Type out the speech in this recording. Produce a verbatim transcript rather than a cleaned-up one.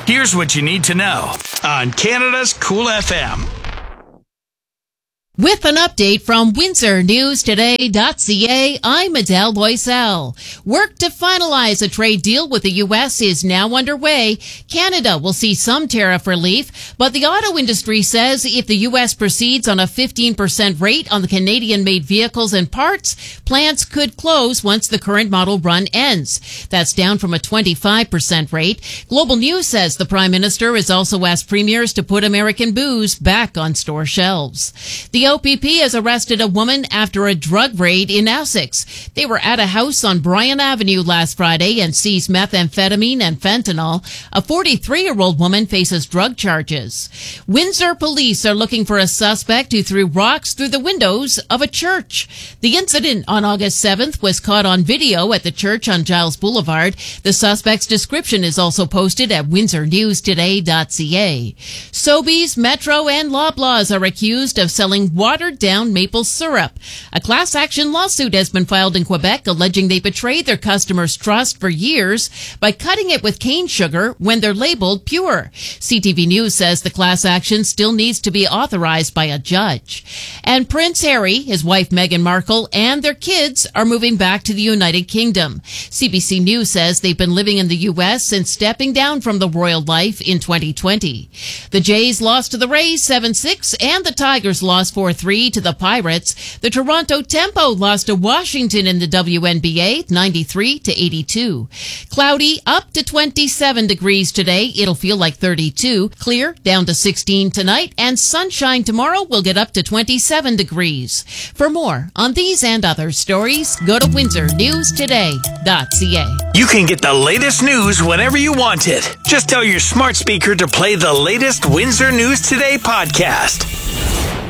Here's what you need to know on Canada's Cool F M. With an update from Windsor News Today dot C A, I'm Adele Loisel. Work to finalize a trade deal with the U S is now underway. Canada will see some tariff relief, but the auto industry says if the U S proceeds on a fifteen percent rate on the Canadian-made vehicles and parts, plants could close once the current model run ends. That's down from a twenty-five percent rate. Global News says the Prime Minister has also asked premiers to put American booze back on store shelves. The O P P has arrested a woman after a drug raid in Essex. They were at a house on Bryan Avenue last Friday and seized methamphetamine and fentanyl. A forty-three-year-old woman faces drug charges. Windsor police are looking for a suspect who threw rocks through the windows of a church. The incident on August seventh was caught on video at the church on Giles Boulevard. The suspect's description is also posted at Windsor News Today dot C A. Sobeys, Metro, and Loblaws are accused of selling watered-down maple syrup. A class action lawsuit has been filed in Quebec alleging they betrayed their customers' trust for years by cutting it with cane sugar when they're labeled pure. C T V News says the class action still needs to be authorized by a judge. And Prince Harry, his wife Meghan Markle, and their kids are moving back to the United Kingdom. C B C News says they've been living in the U S since stepping down from the royal life in twenty twenty. The Jays lost to the Rays seven six, and the Tigers lost four three to the Pirates. The Toronto Tempo lost to Washington in the W N B A ninety-three to eighty-two. Cloudy up to twenty-seven degrees today. It'll feel like thirty-two. Clear down to sixteen tonight, and sunshine tomorrow will get up to twenty-seven degrees. For more on these and other stories, go to Windsor News Today dot C A. You can get the latest news whenever you want it. Just tell your smart speaker to play the latest Windsor News Today podcast.